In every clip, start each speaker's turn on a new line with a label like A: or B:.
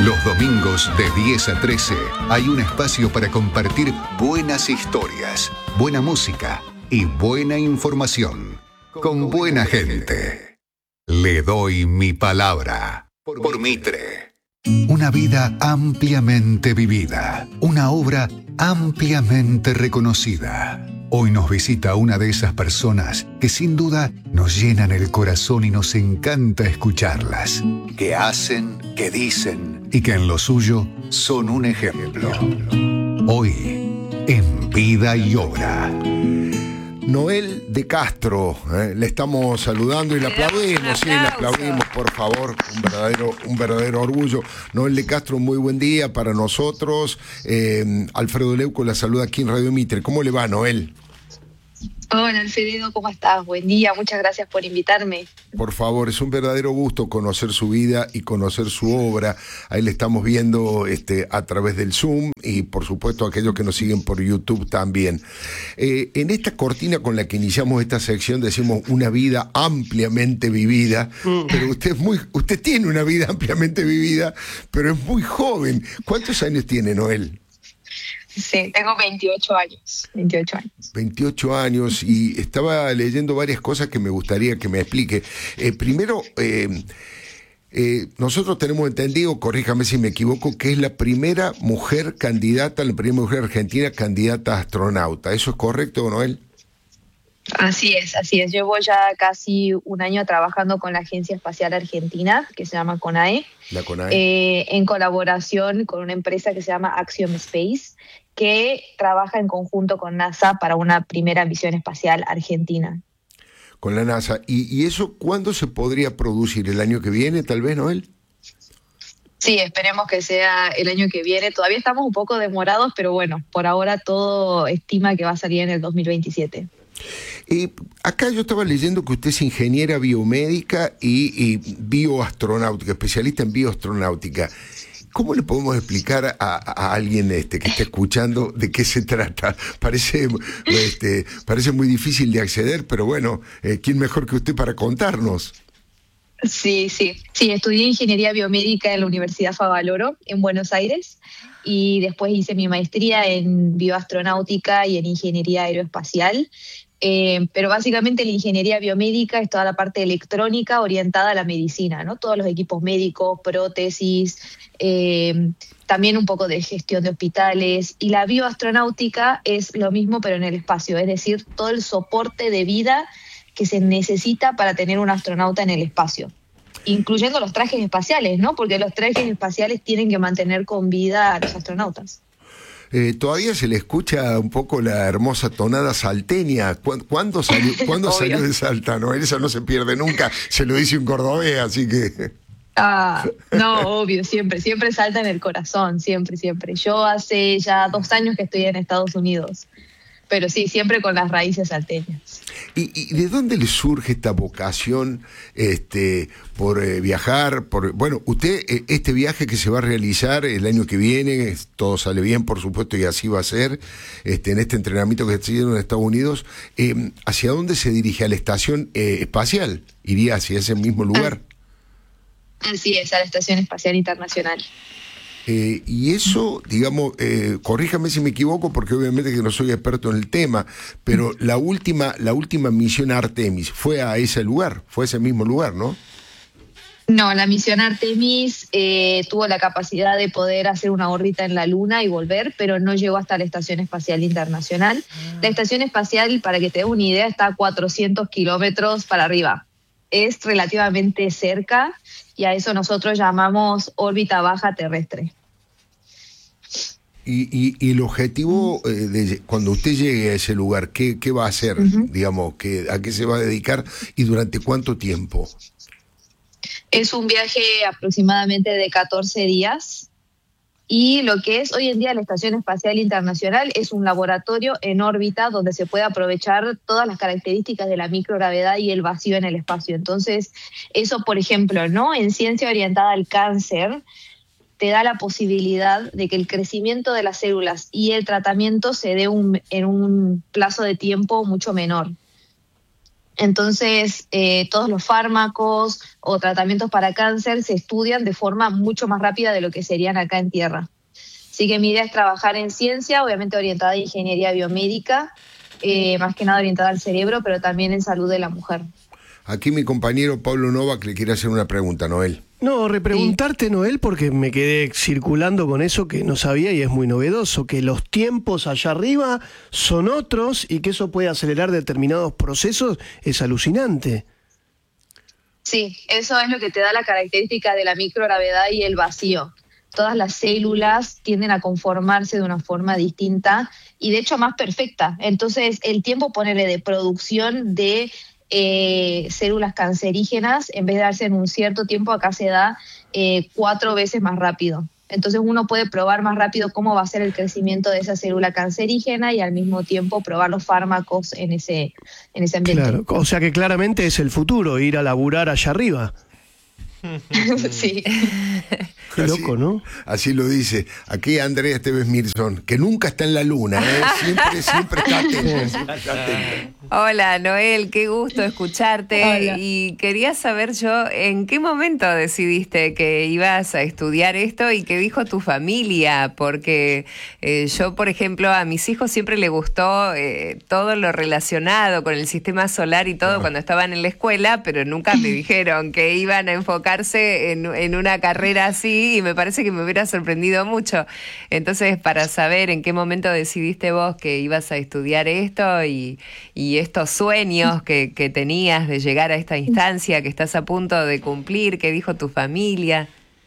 A: Los domingos de 10 a 13 hay un espacio para compartir buenas historias, buena música y buena información con buena gente. Le doy mi palabra por Mitre. Una vida ampliamente vivida, una obra ampliamente reconocida. Hoy nos visita una de esas personas que sin duda nos llenan el corazón y nos encanta escucharlas, que hacen, que dicen y que en lo suyo son un ejemplo. Hoy, en Vida y Obra.
B: Noel de Castro, le estamos saludando y le aplaudimos, sí, le aplaudimos, por favor, un verdadero orgullo. Noel de Castro, muy buen día para nosotros. Alfredo Leuco la saluda aquí en Radio Mitre. ¿Cómo le va, Noel?
C: Hola, Alfredo, ¿cómo estás? Buen día, muchas gracias por invitarme.
B: Por favor, es un verdadero gusto conocer su vida y conocer su obra. Ahí le estamos viendo a través del Zoom y, por supuesto, aquellos que nos siguen por YouTube también. En esta cortina con la que iniciamos esta sección decimos una vida ampliamente vivida, pero usted tiene una vida ampliamente vivida, pero es muy joven. ¿Cuántos años tiene, Noel?
C: Sí, tengo 28 años.
B: 28 años y estaba leyendo varias cosas que me gustaría que me explique. Primero, nosotros tenemos entendido, corríjame si me equivoco, que es la primera mujer candidata, la primera mujer argentina candidata a astronauta. ¿Eso es correcto, Noel?
C: Así es. Llevo ya casi un año trabajando con la Agencia Espacial Argentina, que se llama CONAE.
B: La CONAE.
C: En colaboración con una empresa que se llama Axiom Space, que trabaja en conjunto con NASA para una primera misión espacial argentina.
B: Con la NASA. ¿Y eso cuándo se podría producir? ¿El año que viene, tal vez, Noel?
C: Sí, esperemos que sea el año que viene. Todavía estamos un poco demorados, pero bueno, por ahora todo estima que va a salir en el 2027.
B: Acá yo estaba leyendo que usted es ingeniera biomédica y bioastronáutica, especialista en bioastronáutica. ¿Cómo le podemos explicar a alguien que está escuchando de qué se trata? Parece muy difícil de acceder, pero bueno, ¿quién mejor que usted para contarnos?
C: Sí, estudié ingeniería biomédica en la Universidad Favaloro, en Buenos Aires, y después hice mi maestría en bioastronáutica y en ingeniería aeroespacial. Pero básicamente la ingeniería biomédica es toda la parte electrónica orientada a la medicina, ¿no? Todos los equipos médicos, prótesis, también un poco de gestión de hospitales. Y la bioastronáutica es lo mismo, pero en el espacio, es decir, todo el soporte de vida que se necesita para tener un astronauta en el espacio, incluyendo los trajes espaciales, ¿no? Porque los trajes espaciales tienen que mantener con vida a los astronautas.
B: Todavía se le escucha un poco la hermosa tonada salteña. ¿Cuándo salió de Salta? No, esa no se pierde nunca, se lo dice un cordobés, así que...
C: No, obvio, siempre salta en el corazón, siempre. Yo hace ya 2 años que estoy en Estados Unidos, pero sí, siempre con las raíces salteñas.
B: ¿Y de dónde le surge esta vocación por viajar? Bueno, usted, este viaje que se va a realizar el año que viene, todo sale bien, por supuesto, y así va a ser, en este entrenamiento que está haciendo en Estados Unidos, ¿hacia dónde se dirige? ¿A la estación espacial? ¿Iría hacia ese mismo lugar?
C: Así es, a la Estación Espacial Internacional.
B: Y eso, digamos, corríjame si me equivoco, porque obviamente que no soy experto en el tema, pero la última misión Artemis fue a ese lugar, fue a ese mismo lugar, ¿no?
C: No, la misión Artemis tuvo la capacidad de poder hacer una órbita en la Luna y volver, pero no llegó hasta la Estación Espacial Internacional. La Estación Espacial, para que te des una idea, está a 400 kilómetros para arriba. Es relativamente cerca y a eso nosotros llamamos órbita baja terrestre.
B: Y el objetivo, cuando usted llegue a ese lugar, ¿qué va a hacer? Digamos, ¿a qué se va a dedicar y durante cuánto tiempo?
C: Es un viaje aproximadamente de 14 días. Y lo que es hoy en día la Estación Espacial Internacional es un laboratorio en órbita donde se puede aprovechar todas las características de la microgravedad y el vacío en el espacio. Entonces, eso, por ejemplo, ¿no? En ciencia orientada al cáncer, te da la posibilidad de que el crecimiento de las células y el tratamiento se dé en un plazo de tiempo mucho menor. Entonces, todos los fármacos o tratamientos para cáncer se estudian de forma mucho más rápida de lo que serían acá en tierra. Así que mi idea es trabajar en ciencia, obviamente orientada a ingeniería biomédica, más que nada orientada al cerebro, pero también en salud de la mujer.
B: Aquí mi compañero Pablo Novak le quiere hacer una pregunta, Noel.
D: No, repreguntarte, sí. Noel, porque me quedé circulando con eso que no sabía y es muy novedoso, que los tiempos allá arriba son otros y que eso puede acelerar determinados procesos, es alucinante.
C: Sí, eso es lo que te da la característica de la microgravedad y el vacío. Todas las células tienden a conformarse de una forma distinta y de hecho más perfecta. Entonces el tiempo, ponerle de producción de células cancerígenas, en vez de darse en un cierto tiempo, acá se da 4 veces más rápido. Entonces uno puede probar más rápido cómo va a ser el crecimiento de esa célula cancerígena y al mismo tiempo probar los fármacos en ese ambiente.
D: Claro, o sea que claramente es el futuro, ir a laburar allá arriba.
C: Sí.
D: Qué loco, ¿no?
B: Así lo dice. Aquí Andrea Esteves Mirson, que nunca está en la luna, siempre está atento.
E: Hola, Noel, qué gusto escucharte.
C: Hola.
E: Y quería saber yo, ¿en qué momento decidiste que ibas a estudiar esto y qué dijo tu familia? Porque yo, por ejemplo, a mis hijos siempre les gustó todo lo relacionado con el sistema solar y todo cuando estaban en la escuela, pero nunca me dijeron que iban a enfocarse en una carrera así y me parece que me hubiera sorprendido mucho. Entonces, para saber en qué momento decidiste vos que ibas a estudiar esto y estos sueños que tenías de llegar a esta instancia que estás a punto de cumplir, ¿qué dijo tu familia?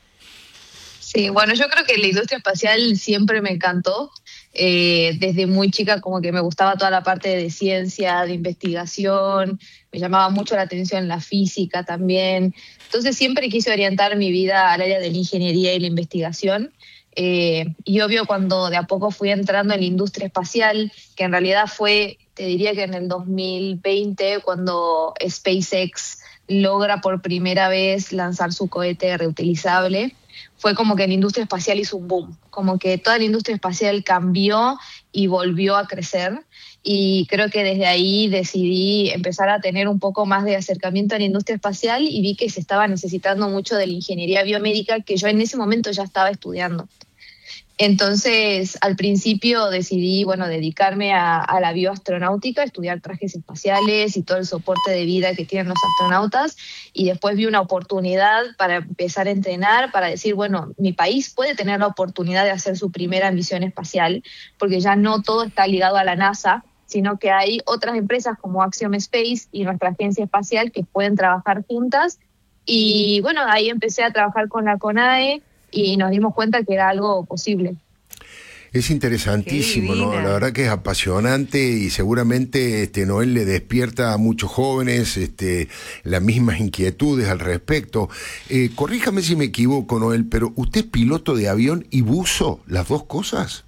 C: Sí, bueno, yo creo que la industria espacial siempre me encantó. Desde muy chica como que me gustaba toda la parte de ciencia, de investigación, me llamaba mucho la atención la física también. Entonces siempre quise orientar mi vida al área de la ingeniería y la investigación. Y obvio, cuando de a poco fui entrando en la industria espacial, que en realidad fue, te diría que en el 2020, cuando SpaceX logra por primera vez lanzar su cohete reutilizable, fue como que la industria espacial hizo un boom, como que toda la industria espacial cambió y volvió a crecer. Y creo que desde ahí decidí empezar a tener un poco más de acercamiento a la industria espacial y vi que se estaba necesitando mucho de la ingeniería biomédica, que yo en ese momento ya estaba estudiando. Entonces, al principio decidí, dedicarme a la bioastronáutica, estudiar trajes espaciales y todo el soporte de vida que tienen los astronautas, y después vi una oportunidad para empezar a entrenar, para decir, mi país puede tener la oportunidad de hacer su primera misión espacial, porque ya no todo está ligado a la NASA, sino que hay otras empresas como Axiom Space y nuestra agencia espacial que pueden trabajar juntas, y ahí empecé a trabajar con la CONAE, y nos dimos cuenta que era algo posible.
B: Es interesantísimo, ¿no? La verdad que es apasionante y seguramente Noel le despierta a muchos jóvenes las mismas inquietudes al respecto. Corríjame si me equivoco, Noel, pero ¿usted es piloto de avión y buzo, las dos cosas?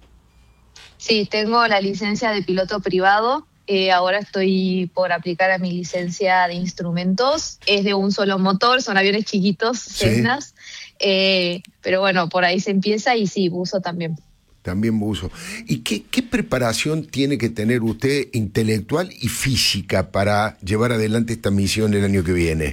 C: Sí, tengo la licencia de piloto privado. Ahora estoy por aplicar a mi licencia de instrumentos. Es de un solo motor, son aviones chiquitos, Cessnas. Sí. Pero por ahí se empieza y sí, buzo también.
B: También buzo. ¿Y qué preparación tiene que tener usted intelectual y física para llevar adelante esta misión el año que viene?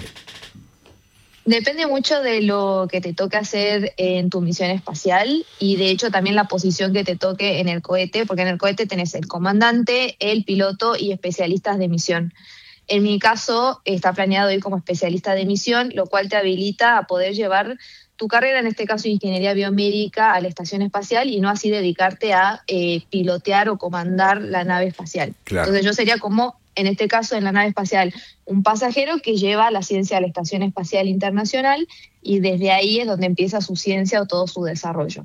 C: Depende mucho de lo que te toque hacer en tu misión espacial y de hecho también la posición que te toque en el cohete, porque en el cohete tenés el comandante, el piloto y especialistas de misión. En mi caso está planeado ir como especialista de misión, lo cual te habilita a poder llevar tu carrera, en este caso ingeniería biomédica, a la estación espacial y no así dedicarte a pilotear o comandar la nave espacial. Claro. Entonces yo sería como, en este caso en la nave espacial, un pasajero que lleva la ciencia a la Estación Espacial Internacional y desde ahí es donde empieza su ciencia o todo su desarrollo.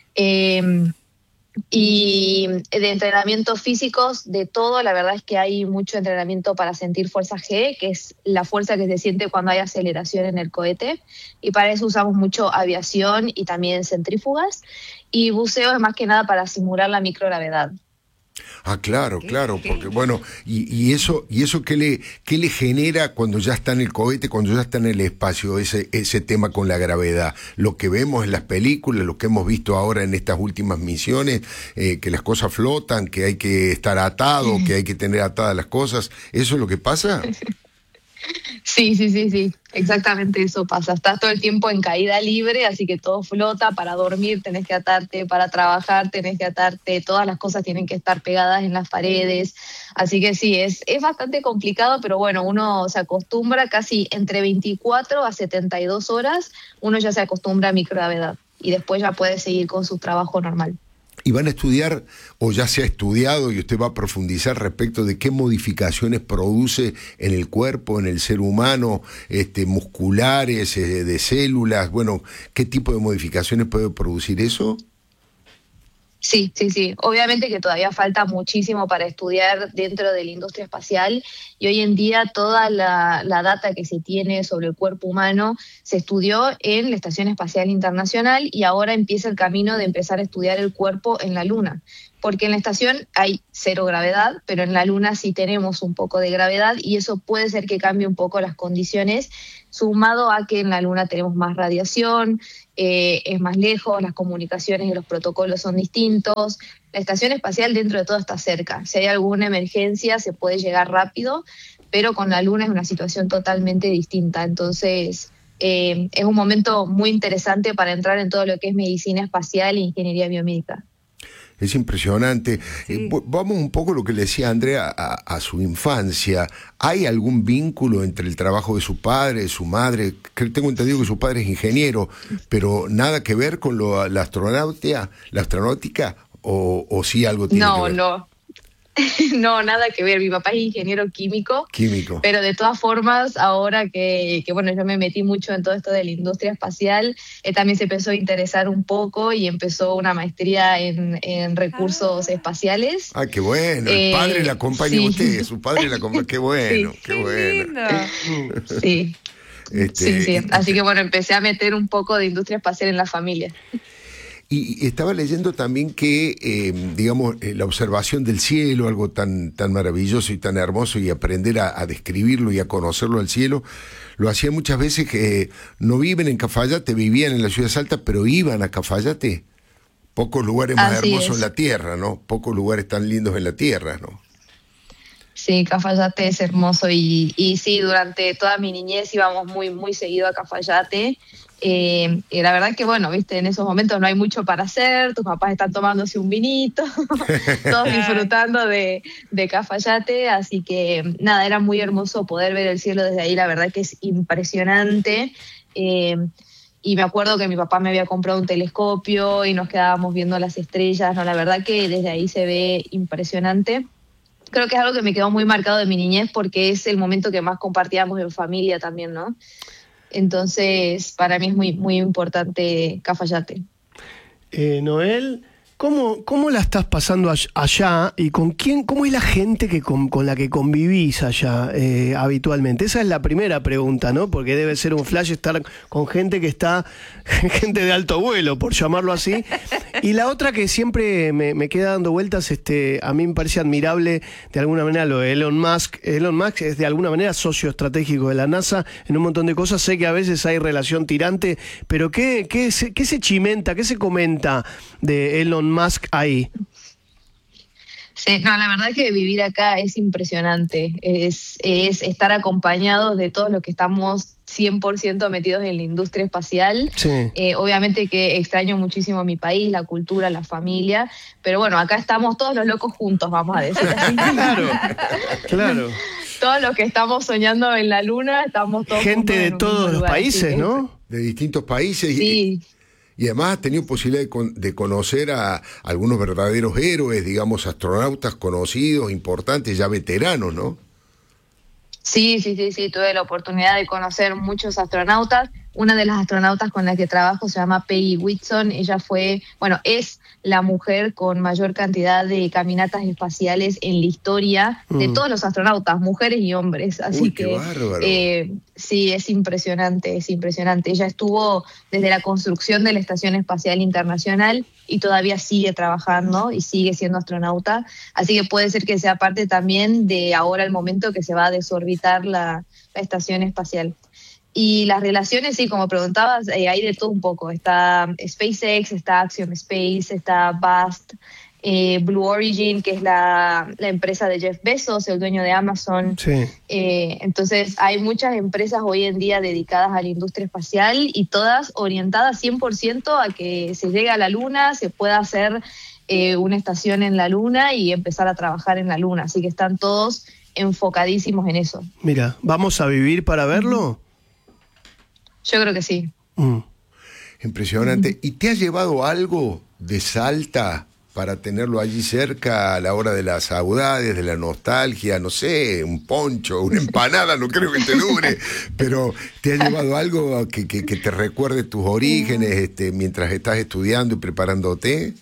C: Y de entrenamientos físicos, de todo, la verdad es que hay mucho entrenamiento para sentir fuerza G, que es la fuerza que se siente cuando hay aceleración en el cohete, y para eso usamos mucho aviación y también centrífugas, y buceo es más que nada para simular la microgravedad.
B: Ah, claro, claro, porque bueno, y eso qué le genera cuando ya está en el cohete, cuando ya está en el espacio, ese tema con la gravedad. Lo que vemos en las películas, lo que hemos visto ahora en estas últimas misiones, que las cosas flotan, que hay que estar atado, que hay que tener atadas las cosas, ¿eso es lo que pasa?
C: Sí, exactamente eso pasa. Estás todo el tiempo en caída libre, así que todo flota. Para dormir tenés que atarte, para trabajar tenés que atarte, todas las cosas tienen que estar pegadas en las paredes. Así que sí, es bastante complicado, pero bueno, uno se acostumbra casi entre 24 a 72 horas, uno ya se acostumbra a microgravedad y después ya puede seguir con su trabajo normal.
B: Y van a estudiar, o ya se ha estudiado, y usted va a profundizar respecto de qué modificaciones produce en el cuerpo, en el ser humano, musculares, de células, bueno, ¿qué tipo de modificaciones puede producir eso?
C: Sí. Obviamente que todavía falta muchísimo para estudiar dentro de la industria espacial y hoy en día toda la data que se tiene sobre el cuerpo humano se estudió en la Estación Espacial Internacional y ahora empieza el camino de empezar a estudiar el cuerpo en la Luna. Porque en la estación hay 0 gravedad, pero en la Luna sí tenemos un poco de gravedad y eso puede ser que cambie un poco las condiciones, sumado a que en la Luna tenemos más radiación, es más lejos, las comunicaciones y los protocolos son distintos. La estación espacial dentro de todo está cerca. Si hay alguna emergencia se puede llegar rápido, pero con la Luna es una situación totalmente distinta. Entonces es un momento muy interesante para entrar en todo lo que es medicina espacial e ingeniería biomédica.
B: Es impresionante.
E: Sí.
B: Vamos un poco a lo que le decía Andrea a su infancia. ¿Hay algún vínculo entre el trabajo de su padre, de su madre? Tengo entendido que su padre es ingeniero, pero nada que ver con la astronáutica, o sí algo tiene que ver.
C: No, nada que ver. Mi papá es ingeniero químico. Pero de todas formas, ahora que bueno, yo me metí mucho en todo esto de la industria espacial, también se empezó a interesar un poco y empezó una maestría en recursos espaciales.
B: Ah, qué bueno. El padre la acompaña a usted, su padre la acompaña. Qué bueno,
C: Sí.
B: qué bueno.
C: Sí. Sí. Así que bueno, empecé a meter un poco de industria espacial en la familia.
B: Y estaba leyendo también que, la observación del cielo, algo tan maravilloso y tan hermoso, y aprender a describirlo y a conocerlo al cielo, lo hacían muchas veces que no viven en Cafayate, vivían en la ciudad de Salta, pero iban a Cafayate. Pocos lugares más
C: Así
B: hermosos
C: es.
B: en la Tierra, ¿no? Pocos lugares tan lindos en la Tierra, ¿no?
C: Sí, Cafayate es hermoso y sí, durante toda mi niñez íbamos muy seguido a Cafayate. Y la verdad que bueno, viste, en esos momentos no hay mucho para hacer, tus papás están tomándose un vinito, todos disfrutando de Cafayate, así que nada, era muy hermoso poder ver el cielo desde ahí, la verdad que es impresionante. Y me acuerdo que mi papá me había comprado un telescopio y nos quedábamos viendo las estrellas, no, la verdad que desde ahí se ve impresionante. Creo que es algo que me quedó muy marcado de mi niñez porque es el momento que más compartíamos en familia también, ¿no? Entonces, para mí es muy importante Cafayate.
D: Noel, ¿cómo la estás pasando allá y con quién, cómo es la gente con la que convivís allá habitualmente? Esa es la primera pregunta, ¿no? Porque debe ser un flash estar con gente gente de alto vuelo, por llamarlo así. Y la otra que siempre me queda dando vueltas, a mí me parece admirable de alguna manera lo de Elon Musk. Elon Musk es de alguna manera socio estratégico de la NASA en un montón de cosas. Sé que a veces hay relación tirante, pero ¿qué se chimenta, qué se comenta de Elon Musk ahí?
C: Sí, no, la verdad que vivir acá es impresionante, es estar acompañados de todos los que estamos 100% metidos en la industria espacial.
D: Sí.
C: Obviamente que extraño muchísimo mi país, la cultura, la familia, pero bueno, acá estamos todos los locos juntos, vamos a decir así.
D: Claro.
C: Todos los que estamos soñando en la luna, estamos todos
D: Gente
C: juntos
D: de
C: en un
D: todos
C: mismo
D: los
C: lugar,
D: países,
C: así que-
B: ¿no? De distintos países.
C: Sí.
B: Y además has tenido posibilidad de conocer a algunos verdaderos héroes, digamos, astronautas conocidos, importantes, ya veteranos, ¿no?
C: Sí, tuve la oportunidad de conocer muchos astronautas. una de las astronautas con la que trabajo se llama Peggy Whitson. Ella es la mujer con mayor cantidad de caminatas espaciales en la historia de todos los astronautas, mujeres y hombres. Así
B: qué
C: que
B: bárbaro.
C: sí, es impresionante, es impresionante. Ella estuvo desde la construcción de la Estación Espacial Internacional y todavía sigue trabajando y sigue siendo astronauta. Así que puede ser que sea parte también de ahora el momento que se va a desorbitar la Estación Espacial. Y las relaciones, sí, como preguntabas, hay de todo un poco. Está SpaceX, está Axiom Space, está BAST, Blue Origin, que es la empresa de Jeff Bezos, el dueño de Amazon.
D: Sí.
C: Entonces hay muchas empresas hoy en día dedicadas a la industria espacial y todas orientadas 100% a que se llegue a la Luna, se pueda hacer una estación en la Luna y empezar a trabajar en la Luna. Así que están todos enfocadísimos en eso.
D: Mira, ¿vamos a vivir para verlo?
C: Yo creo que sí.
B: Impresionante. ¿Y te ha llevado algo de Salta para tenerlo allí cerca a la hora de las saudades, de la nostalgia? No sé, un poncho, una empanada, no creo que te dure, pero ¿te ha llevado algo que te recuerde tus orígenes mientras estás estudiando y preparándote?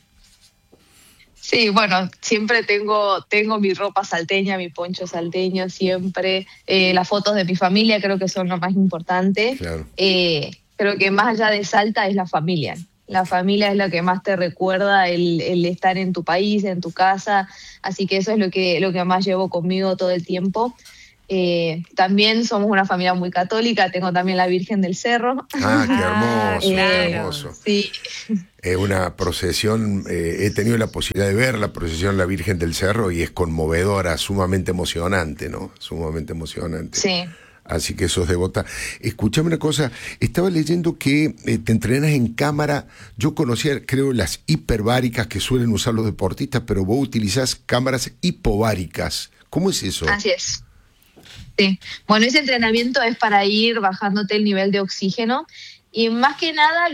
C: Sí, bueno, siempre tengo mi ropa salteña, mi poncho salteño, siempre. Las fotos de mi familia creo que son lo más importante.
B: Claro.
C: Creo que más allá de Salta es la familia. La familia es lo que más te recuerda el estar en tu país, en tu casa. Así que eso es lo que más llevo conmigo todo el tiempo. También somos una familia muy católica, tengo también la Virgen del Cerro.
B: Ah, qué hermoso, qué
E: claro.
B: hermoso.
C: Sí.
B: Es una procesión, he tenido la posibilidad de ver la procesión de la Virgen del Cerro y es conmovedora, sumamente emocionante, ¿no? Sumamente emocionante.
C: Sí.
B: Así que sos devota. Escúchame una cosa, estaba leyendo que te entrenas en cámara. Yo conocía, creo, las hiperbáricas que suelen usar los deportistas, pero vos utilizás cámaras hipováricas. ¿Cómo es eso?
C: Así es. Sí. Bueno, ese entrenamiento es para ir bajándote el nivel de oxígeno y más que nada